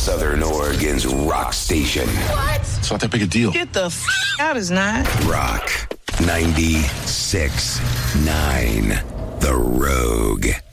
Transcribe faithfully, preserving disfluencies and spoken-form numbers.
Southern Oregon's rock station. What? It's not that big a deal. Get the f*** out, it's not. Rock ninety-six point nine. The Rogue.